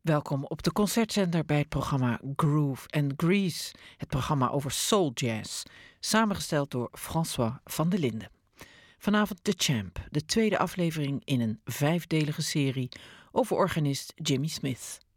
Welkom op de Concertzender bij het programma Groove and Grease. Het programma over soul jazz, samengesteld door François van der Linden. Vanavond The Champ, de tweede aflevering in een 5-delige serie over organist Jimmy Smith.